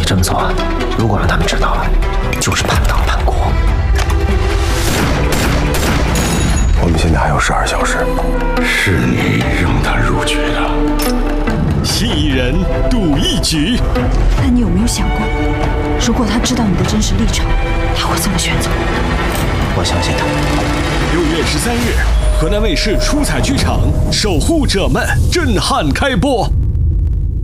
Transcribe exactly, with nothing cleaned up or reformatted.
这么做，如果让他们知道了，就是叛党叛国。 我们现在还有十二小时。 是你让他入局的。 信一人，赌一局。 但你有没有想过，如果他知道你的真实立场，他会怎么选择？ 我相信他。 六月十三日，河南卫视出彩剧场《守护者们》震撼开播。